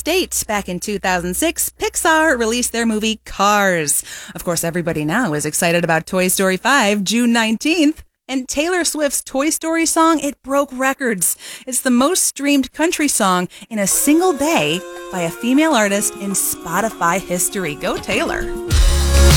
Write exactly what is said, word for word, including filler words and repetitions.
States, back in two thousand six, Pixar released their movie Cars. Of course, everybody now is excited about Toy Story five, June nineteenth. And Taylor Swift's Toy Story song, it broke records. It's the most streamed country song in a single day by a female artist in Spotify history. Go Taylor.